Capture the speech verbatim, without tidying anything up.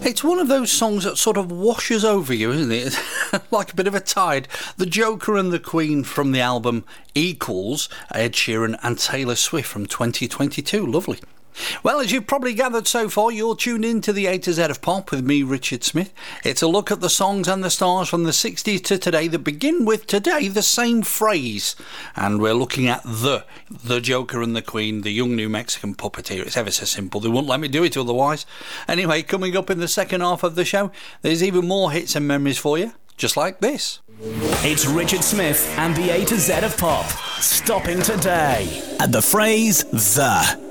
It's one of those songs that sort of washes over you, isn't it? Like a bit of a tide. The Joker and the Queen from the album Equals, Ed Sheeran and Taylor Swift from twenty twenty-two. Lovely. Well, as you've probably gathered so far, you're tuned in to the A to Z of Pop with me, Richard Smith. It's a look at the songs and the stars from the sixties to today that begin with today the same phrase. And we're looking at the, the Joker and the Queen, the young new Mexican puppeteer. It's ever so simple. They wouldn't let me do it otherwise. Anyway, coming up in the second half of the show, there's even more hits and memories for you, just like this. It's Richard Smith and the A to Z of Pop. Stopping today at the phrase the.